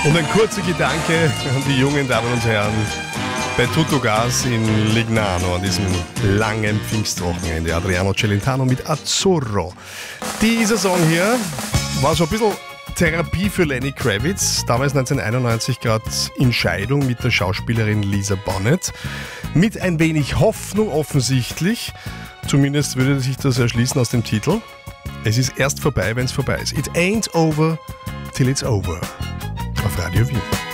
Und ein kurzer Gedanke an die jungen Damen und Herren bei Tuttogas in Lignano an diesem langen Pfingstwochenende. Adriano Celentano mit Azzurro. Dieser Song hier war so ein bisschen Therapie für Lenny Kravitz. Damals 1991 gerade in Scheidung mit der Schauspielerin Lisa Bonet. Mit ein wenig Hoffnung offensichtlich. Zumindest würde sich das erschließen aus dem Titel. Es ist erst vorbei, wenn es vorbei ist. It ain't over till it's over. Auf Radio Wien.